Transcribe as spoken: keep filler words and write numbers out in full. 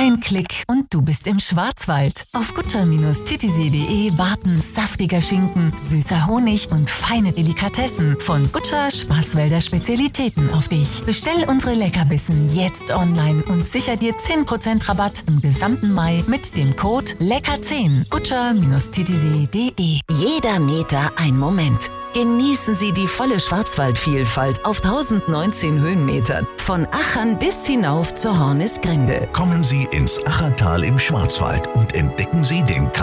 Ein Klick und du bist im Schwarzwald. Auf gutscher Titisee punkt de warten saftiger Schinken, süßer Honig und feine Delikatessen von Gutscher Schwarzwälder Spezialitäten auf dich. Bestell unsere Leckerbissen jetzt online und sicher dir zehn Prozent Rabatt im gesamten Mai mit dem Code lecker zehn. gutscher Titisee punkt de. Jeder Meter ein Moment. Genießen Sie die volle Schwarzwaldvielfalt auf tausendneunzehn Höhenmetern. Von Achern bis hinauf zur Hornisgrinde. Kommen Sie ins Achertal im Schwarzwald und entdecken Sie den